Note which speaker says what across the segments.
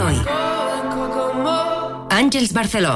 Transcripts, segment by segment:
Speaker 1: d'hoy. Àngels Barceló.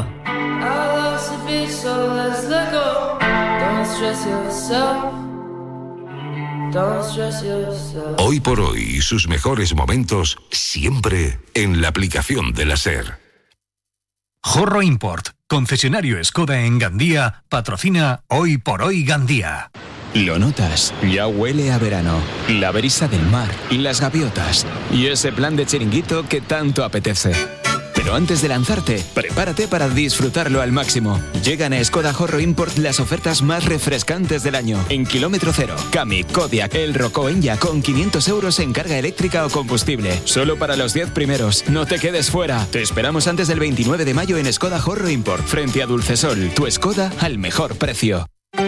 Speaker 2: Hoy por hoy y sus mejores momentos siempre en la aplicación de la SER.
Speaker 3: Jorro Import, concesionario Skoda en Gandía, patrocina Hoy por Hoy Gandía.
Speaker 4: Lo notas, ya huele a verano, la brisa del mar, las gaviotas y ese plan de chiringuito que tanto apetece. Pero antes de lanzarte, prepárate para disfrutarlo al máximo. Llegan a Skoda Jorro Import las ofertas más refrescantes del año. En kilómetro cero, Kami, Kodiaq, El Rocó Enya con 500 euros en carga eléctrica o combustible. Solo para los 10 primeros. No te quedes fuera. Te esperamos antes del 29 de mayo en Skoda Jorro Import, frente a Dulcesol. Tu Skoda al mejor precio.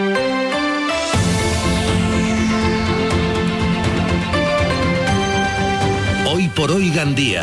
Speaker 2: Hoy por hoy Gandía.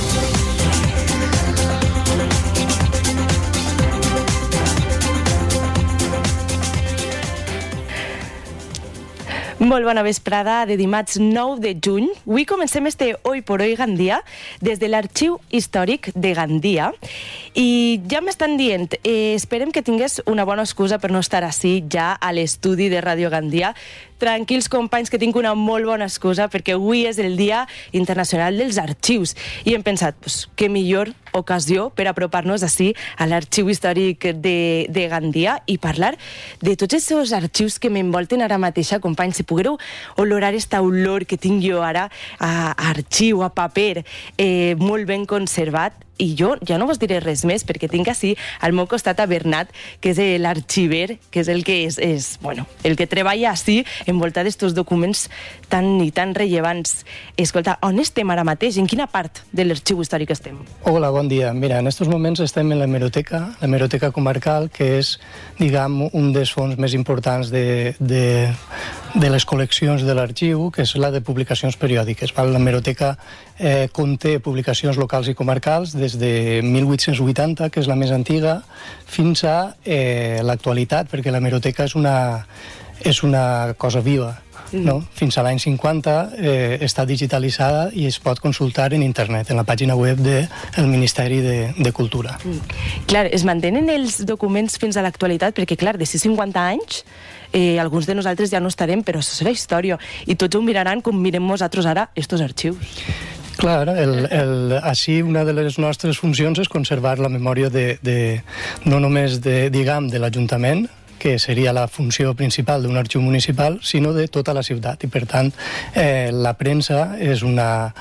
Speaker 5: Molt bona vesprada de dimarts 9 de juny. Avui comencem este Hoy por Hoy Gandia des de l'Arxiu Històric de Gandia. I ja m'estan dient, esperem que tingués una bona excusa per no estar ací ja a l'estudi de Ràdio Gandia. Tranquils, companys, que tinc una molt bona excusa perquè avui és el Dia Internacional dels Arxius. I hem pensat, què millor ocasió per apropar-nos ací a l'Arxiu Històric de Gandia i parlar de tots aquests arxius que m'envolten ara mateixa, companys. Si poguéreu olorar esta olor que tinc jo ara a arxiu, a paper, molt ben conservat. I jo ja no vos diré res més, perquè tinc ací al meu costat a Bernat, que és l'arxiver, que és el que el que treballa ací, envoltat d'estos documents tan i tan rellevants. Escolta, on estem ara mateix? En quina part de l'Arxiu Històric estem?
Speaker 6: Hola, bon dia. Mira, en estos moments estem en l'hemeroteca comarcal, que és, diguem, un dels fons més importants de les col·leccions de l'arxiu, que és la de publicacions periòdiques. L'hemeroteca conté publicacions locals i comarcals des de 1880, que és la més antiga, fins a l'actualitat, perquè l'hemeroteca és una cosa viva. No? Fins a l'any 50 està digitalitzada i es pot consultar en internet, en la pàgina web del Ministeri de Cultura.
Speaker 5: Clar, es mantenen els documents fins a l'actualitat, perquè clar, de 50 anys alguns de nosaltres ja no estarem, però això serà història, i tots ho miraran com mirem nosaltres ara estos arxius.
Speaker 6: Clar, així una de les nostres funcions és conservar la memòria no només de l'Ajuntament, que seria la funció principal d'un arxiu municipal, sinó de tota la ciutat. I, per tant, la premsa és una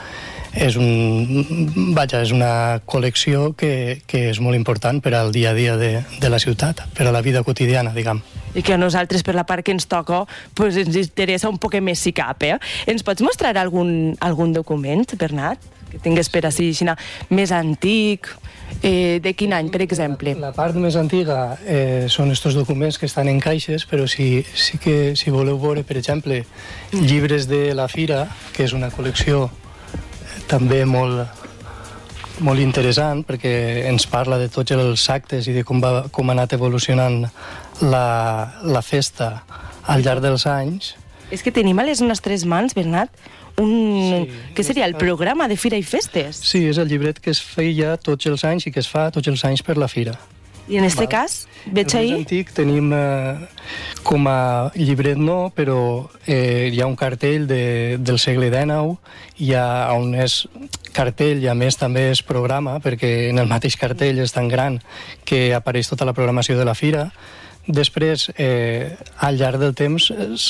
Speaker 6: col·lecció que és molt important per al dia a dia de la ciutat, per a la vida quotidiana, diguem.
Speaker 5: I que a nosaltres, per la part que ens toca, ens interessa un poc més si cap. Ens pots mostrar algun document, Bernat, que tingués per així més antic? De quin any, per exemple?
Speaker 6: La part més antiga són estos documents que estan en caixes, però si voleu veure, per exemple, llibres de la Fira, que és una col·lecció també molt interessant, perquè ens parla de tots els actes i de com ha anat evolucionant la festa al llarg dels anys.
Speaker 5: És que tenim a les nostres mans, Bernat, què seria el programa de Fira i Festes?
Speaker 6: Sí, és el llibret que es feia tots els anys i que es fa tots els anys per la Fira.
Speaker 5: I en aquest cas, veig ahir...
Speaker 6: El més antic tenim com a llibret no, però hi ha un cartell del segle XIX, on és cartell i a més també és programa, perquè en el mateix cartell és tan gran que apareix tota la programació de la Fira. Després, al llarg del temps,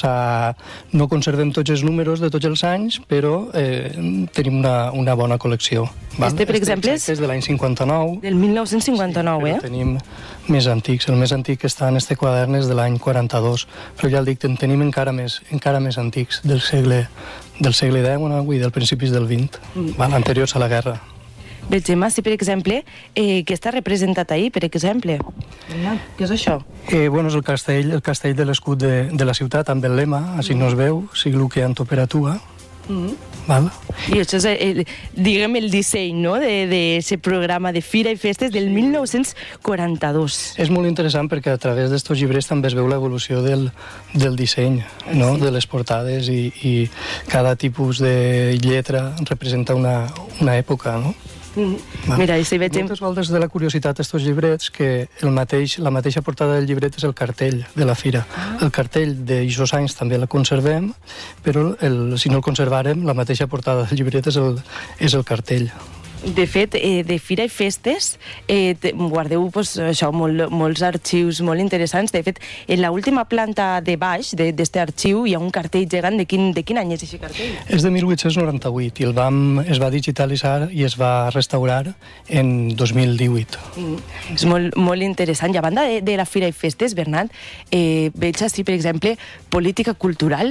Speaker 6: no conservem tots els números de tots els anys, però tenim una bona col·lecció.
Speaker 5: Este, per exemple,
Speaker 6: és de l'any 59.
Speaker 5: Del 1959,
Speaker 6: però tenim més antics. El més antic que està en este quadern és de l'any 42. Però ja el dic, tenim encara més antics del segle XIX i del principis del XX, anteriors a la guerra.
Speaker 5: Veig, Gemma, si per exemple, que està representat ahir, per exemple. Què és això?
Speaker 6: És el castell de l'escut de la ciutat, amb el lema, així no es veu, siglo que anto per a tua.
Speaker 5: I això és, diguem, el disseny, no?, d'aquest programa de Fira i Festes del 1942.
Speaker 6: És molt interessant perquè a través d'estos llibres també es veu l'evolució del disseny, no?, de les portades i cada tipus de lletra representa una època, no?
Speaker 5: Mira, i si veig...
Speaker 6: Moltes voltes de la curiositat d'estos llibrets que la mateixa portada del llibret és el cartell de la fira. El cartell d'Ixos anys també la conservem, però si no el conservarem, la mateixa portada del llibret és el cartell.
Speaker 5: De fet, de Fira i Festes guardeu això, molts arxius molt interessants. De fet, en l'última planta de baix d'este arxiu hi ha un cartell gegant. De quin any és aquest cartell?
Speaker 6: És de 1898 i es va digitalitzar i es va restaurar en 2018.
Speaker 5: És molt interessant. I a banda de la Fira i Festes, Bernat, veig així, per exemple, política cultural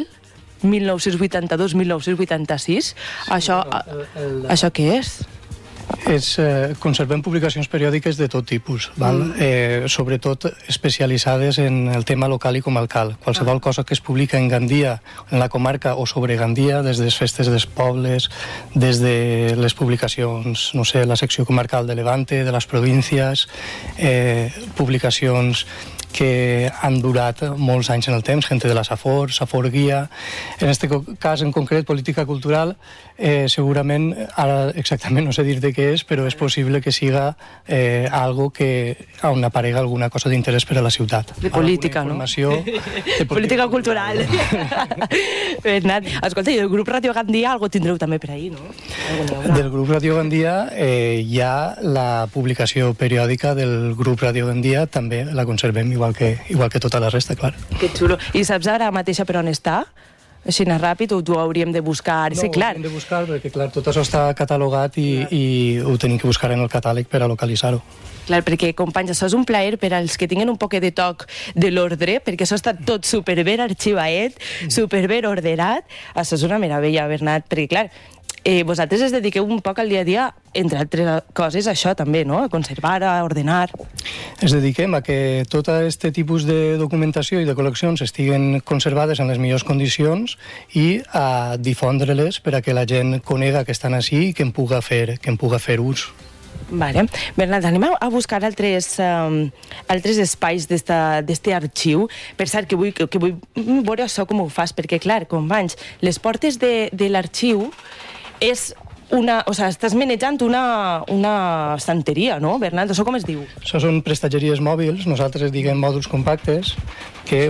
Speaker 5: 1982-1986. Això què és?
Speaker 6: Conservem publicacions periòdiques de tot tipus, sobretot especialitzades en el tema local i comarcal. Qualsevol cosa que es publica en Gandia, en la comarca o sobre Gandia, des de les festes dels pobles, des de les publicacions, no sé, la secció comarcal de Levante, de les províncies, publicacions que han durat molts anys en el temps, gente de la Safor Guia. En aquest cas en concret, política cultural, segurament, ara exactament no sé dir-te què és, però és possible que siga algo on aparega alguna cosa d'interès per a la ciutat.
Speaker 5: De política, no? De política cultural. Bernat, escolta, i del grup Radio Gandia algo tindreu també per ahí, no?
Speaker 6: Del grup Radio Gandia hi ha la publicació periòdica del grup Radio Gandia, també la conservem igual que tota la resta, clar.
Speaker 5: Que xulo. I saps ara mateixa per on està? Així anar ràpid, o ho hauríem de buscar?
Speaker 6: No, ho hauríem de buscar perquè, clar, tot això està catalogat i ho tenim que buscar en el catàleg per a localitzar-ho.
Speaker 5: Clar, perquè, companys, això és un plaer per als que tinguin un poc de toc de l'ordre, perquè això està tot superben arxivat, superben ordenat. Això és una meravella, Bernat, perquè, clar, vosaltres es dediqueu un poc al dia a dia, entre altres coses, a això també, no? A conservar, a ordenar.
Speaker 6: Ens dediquem a que tot aquest tipus de documentació i de col·leccions estiguen conservades en les millors condicions i a difondre-les per a que la gent conega que estan així i que en puga fer ús.
Speaker 5: Vale. Bernat, anem a buscar altres espais d'este arxiu. Per cert, que vull veure això com ho fas, perquè, clar, companys, les portes de l'arxiu és estàs manejant una estanteria, no, Bernat? Això com es diu?
Speaker 6: Això són prestatgeries mòbils, nosaltres diguem mòduls compactes, que,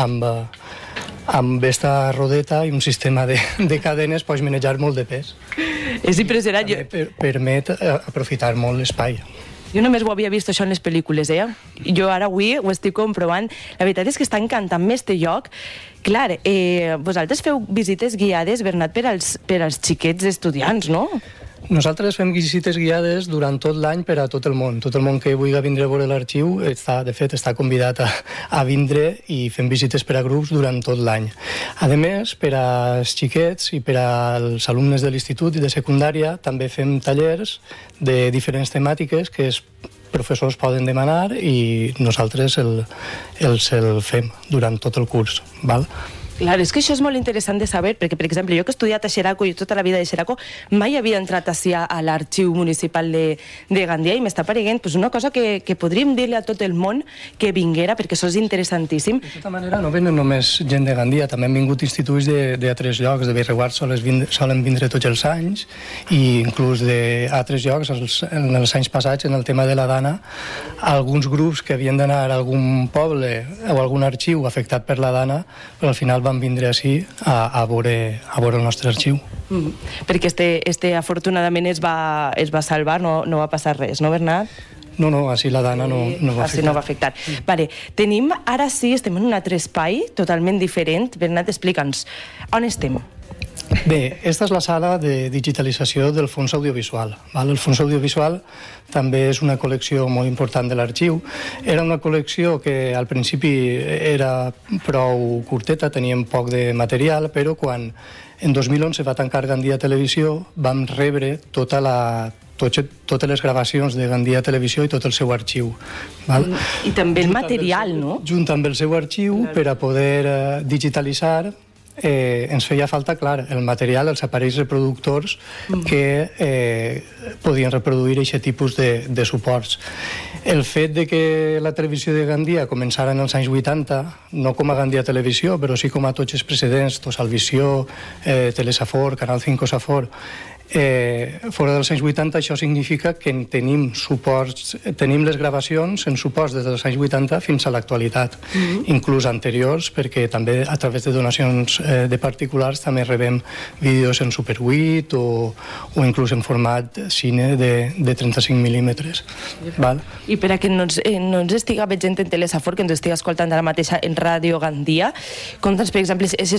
Speaker 6: amb esta rodeta i un sistema de cadenes pots manejar molt de pes.
Speaker 5: És impressionant.
Speaker 6: Permet aprofitar molt l'espai.
Speaker 5: Jo només ho havia vist això en les pel·lícules, Jo ara avui ho estic comprovant. La veritat és que està encantant-me este lloc. Clar, vosaltres feu visites guiades, Bernat, per als xiquets estudiants, no?
Speaker 6: Nosaltres fem visites guiades durant tot l'any per a tot el món. Tot el món que vulgui vindre a veure l'arxiu, de fet, està convidat a vindre i fem visites per a grups durant tot l'any. A més, per als xiquets i per als alumnes de l'institut i de secundària també fem tallers de diferents temàtiques que els professors poden demanar i nosaltres els fem durant tot el curs, val?
Speaker 5: Clar, és que això és molt interessant de saber, perquè, per exemple, jo que he estudiat a Xeraco i tota la vida de Xeraco, mai havia entrat així a l'arxiu municipal de Gandia i m'està apareguent una cosa que podríem dir-li a tot el món que vinguera, perquè això és interessantíssim.
Speaker 6: De tota manera, no venen només gent de Gandia, també han vingut instituts d'altres llocs, de Bellreguard solen vindre tots els anys, i inclús d'altres llocs, en els anys passats, en el tema de la Dana, alguns grups que havien d'anar a algun poble o algun arxiu afectat per la Dana, però al final van vindre així a veure el nostre arxiu.
Speaker 5: Perquè este afortunadament es va salvar, no va passar res, no, Bernat?
Speaker 6: No, així la Dana no va afectar.
Speaker 5: Així no va afectar. Vale, ara sí, estem en un altre espai totalment diferent. Bernat, explica'ns, on estem?
Speaker 6: Bé, esta és la sala de digitalització del fons audiovisual. El fons audiovisual també és una col·lecció molt important de l'arxiu. Era una col·lecció que al principi era prou curteta, teníem poc de material, però quan en 2011 va tancar Gandia Televisió vam rebre totes les gravacions de Gandia Televisió i tot el seu arxiu.
Speaker 5: I també el material, no?
Speaker 6: Junt amb el seu arxiu, per a poder digitalitzar, ens feia falta, clar, el material, els aparells reproductors que podien reproduir aquest tipus de suports. El fet de que la televisió de Gandia començara en els anys 80, no com a Gandia Televisió, però sí com a tots els precedents, Tosalvisió, Telesafor, Canal 5 Safor, fora dels anys 80 això significa que tenim suports, tenim les gravacions en suports des dels anys 80 fins a l'actualitat, inclús anteriors, perquè també a través de donacions de particulars també rebem vídeos en Super 8 o inclús en format cine de 35 mil·límetres.
Speaker 5: I per a que no ens estiga veient en Telesafor, que ens estiga escoltant ara mateix en Ràdio Gandia, conta'ns, per exemple, aquestes